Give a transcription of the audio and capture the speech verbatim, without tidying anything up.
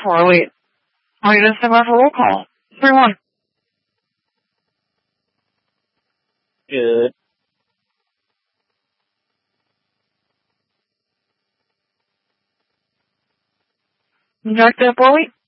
four. Wait. Wait, this time for roll call. three one. Good. You jacked up, Wally?